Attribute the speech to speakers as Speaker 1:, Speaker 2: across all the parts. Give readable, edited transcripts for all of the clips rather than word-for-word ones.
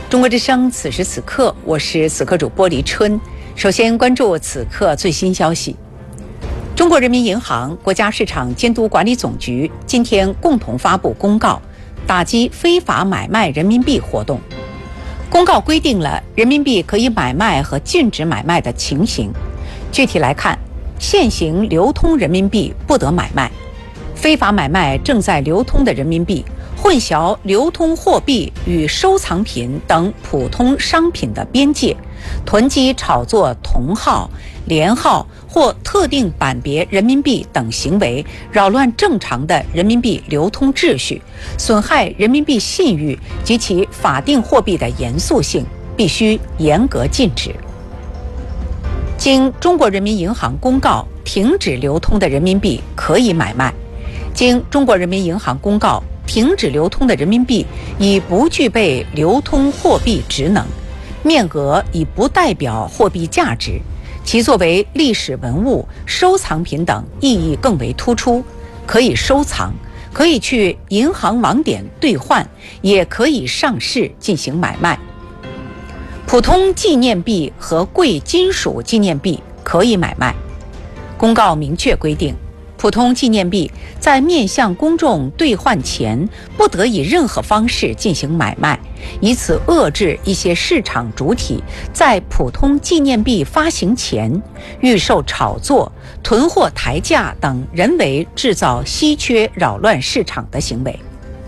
Speaker 1: 中国之声，此时此刻，我是此刻主播黎春。首先关注此刻最新消息。中国人民银行、国家市场监督管理总局今天共同发布公告，打击非法买卖人民币活动。公告规定了人民币可以买卖和禁止买卖的情形。具体来看，现行流通人民币不得买卖，非法买卖正在流通的人民币，混淆流通货币与收藏品等普通商品的边界，囤积炒作同号、连号或特定版别人民币等行为，扰乱正常的人民币流通秩序，损害人民币信誉及其法定货币的严肃性，必须严格禁止。经中国人民银行公告停止流通的人民币可以买卖，经中国人民银行公告停止流通的人民币已不具备流通货币职能，面额已不代表货币价值，其作为历史文物、收藏品等意义更为突出，可以收藏，可以去银行网点兑换，也可以上市进行买卖。普通纪念币和贵金属纪念币可以买卖。公告明确规定，普通纪念币在面向公众兑换前，不得以任何方式进行买卖，以此遏制一些市场主体在普通纪念币发行前预售炒作、囤货抬价等人为制造稀缺扰乱市场的行为。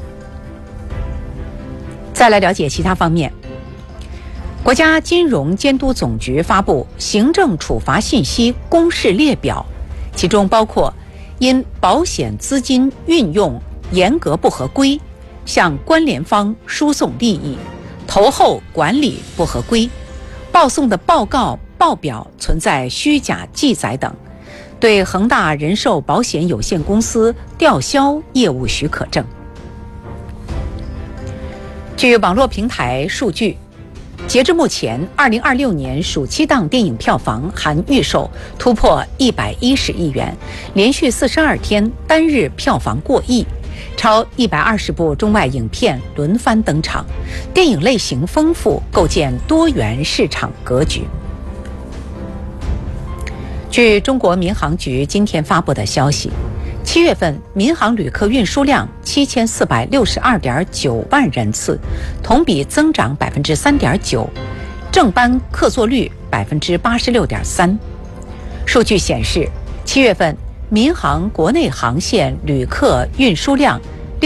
Speaker 1: 再来了解其他方面。国家金融监督总局发布行政处罚信息公示列表，其中包括因保险资金运用严格不合规，向关联方输送利益，投后管理不合规，报送的报告报表存在虚假记载等，对恒大人寿保险有限公司吊销业务许可证。据网络平台数据，截至目前，2026年暑期档电影票房含预售突破110亿元，连续42天单日票房过亿，超120部中外影片轮番登场，电影类型丰富，构建多元市场格局。据中国民航局今天发布的消息，7月份民航旅客运输量7462.9万人次，同比增长3.9%，正班客座率86.3%。数据显示，7月份民航国内航线旅客运输量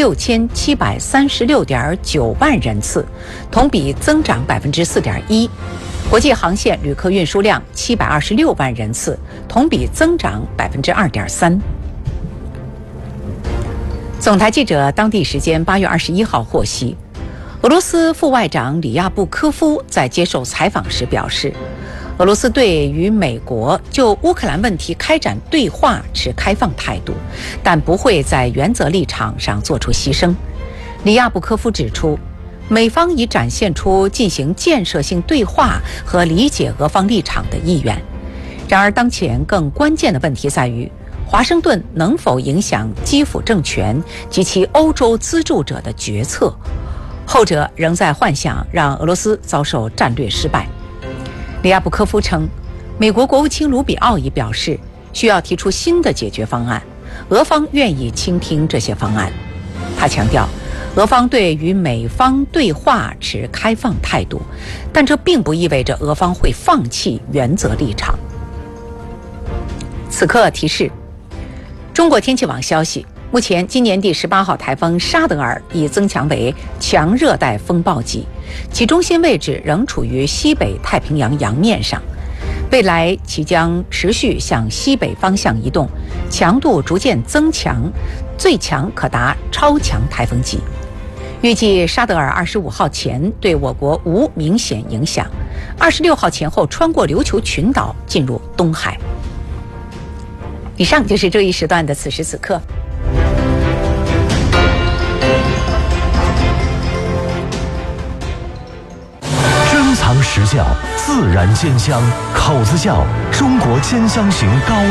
Speaker 1: 6736.9万人次，同比增长4.1%。国际航线旅客运输量726万人次，同比增长2.3%。总台记者当地时间8月21号获悉，俄罗斯副外长里亚布科夫在接受采访时表示，俄罗斯对与美国就乌克兰问题开展对话持开放态度，但不会在原则立场上做出牺牲。里亚布科夫指出，美方已展现出进行建设性对话和理解俄方立场的意愿。然而，当前更关键的问题在于，华盛顿能否影响基辅政权及其欧洲资助者的决策，后者仍在幻想让俄罗斯遭受战略失败。里亚布科夫称，美国国务卿卢比奥已表示需要提出新的解决方案，俄方愿意倾听这些方案。他强调，俄方对与美方对话持开放态度，但这并不意味着俄方会放弃原则立场。此刻提示，中国天气网消息，目前今年第18号台风沙德尔已增强为强热带风暴级，其中心位置仍处于西北太平洋洋面上，未来其将持续向西北方向移动，强度逐渐增强，最强可达超强台风级。预计沙德尔25号前对我国无明显影响，26号前后穿过琉球群岛进入东海。以上就是这一时段的此时此刻。
Speaker 2: 珍藏实教，自然鲜香，口子窖，中国煎香型高